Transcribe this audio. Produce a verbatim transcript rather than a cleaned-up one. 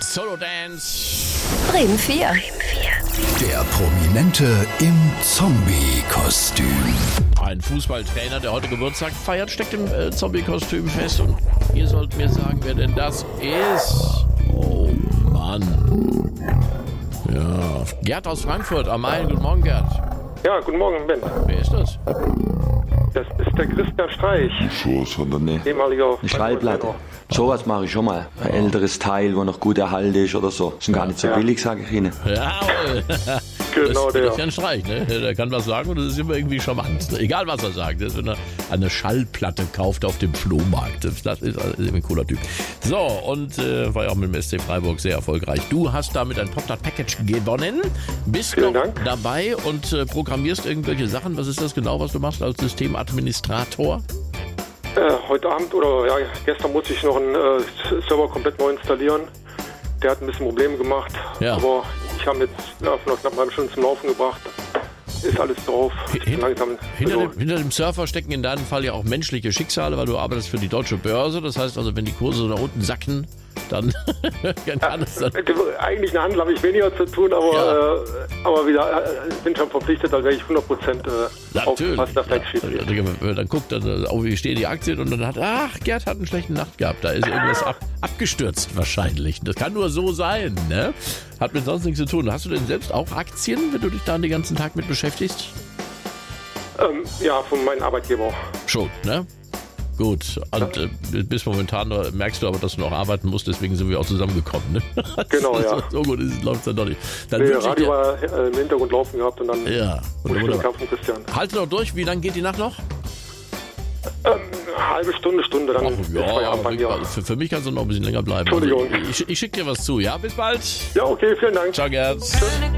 Solo Dance. Bremen vier. Der Prominente im Zombie-Kostüm. Ein Fußballtrainer, der heute Geburtstag feiert, steckt im äh, Zombie-Kostüm fest. Und ihr sollt mir sagen, wer denn das ist. Oh Mann. Ja, Gerd aus Frankfurt am Main. Guten Morgen, Gerd. Ja, guten Morgen, Ben. Wer ist das? Das ist der Christian Streich, Sowas von der Nähe. ehemaliger Eine Schallplatte. Sowas mache ich schon mal. Ein älteres Teil, wo noch gut erhalten ist oder so. Sind gar nicht so Ja. billig, sage ich Ihnen. Jawohl. Genau, das, der. das ist ja ein Streich, ne? Der kann was sagen und das ist immer irgendwie charmant. Egal, was er sagt. Das ist, wenn er eine Schallplatte kauft auf dem Flohmarkt. Das ist, das ist ein cooler Typ. So, und äh, war ja auch mit dem S C Freiburg sehr erfolgreich. Du hast damit ein Pop-Package gewonnen. Bist Vielen noch Dank. dabei und äh, programmierst irgendwelche Sachen. Was ist das genau, was du machst als Systemadministrator? Äh, heute Abend oder ja, gestern musste ich noch einen äh, Server komplett neu installieren. Der hat ein bisschen Probleme gemacht. Ja. Aber ich habe ihn jetzt ja, von knapp einer halben Stunde zum Laufen gebracht. Ist alles drauf. Ich bin Hin- langsam. Hinter, Also, dem, hinter dem Surfer stecken in deinem Fall ja auch menschliche Schicksale, weil du arbeitest für die Deutsche Börse. Das heißt also, wenn die Kurse nach unten sacken, dann kann es dann... eigentlich eine Handel habe ich weniger zu tun, aber, Ja. äh, aber wieder äh, bin schon verpflichtet, dann werde ich hundert Prozent äh, Natürlich. aufpassen, dass da nichts schief Ja, geht. dann, dann guckt er, oh, wie stehen die Aktien und dann hat, ach, Gerd hat eine schlechte Nacht gehabt. Da ist irgendwas ab, abgestürzt wahrscheinlich. Das kann nur so sein, ne? Hat mit sonst nichts zu tun. Hast du denn selbst auch Aktien, wenn du dich da den ganzen Tag mit beschäftigst? Ähm, ja, von meinem Arbeitgeber. Schon, ne? Gut, und äh, bis momentan äh, merkst du aber, dass du noch arbeiten musst, deswegen sind wir auch zusammengekommen. Ne? Genau, ja. So gut läuft es dann doch nicht. Dann Nee, wünsche ich Radio dir, war äh, im Hintergrund laufen gehabt und dann ja, wurde wunderbar. Kampf von Christian. Halte noch durch, wie lange geht die Nacht noch? Ähm, eine halbe Stunde, Stunde, dann Ach, ist ja, Feierabend bei mir. für, für mich kannst du noch ein bisschen länger bleiben. Entschuldigung. Also, ich ich schicke dir was zu, ja? Bis bald. Ja, okay, vielen Dank. Ciao, Gerd. Schöne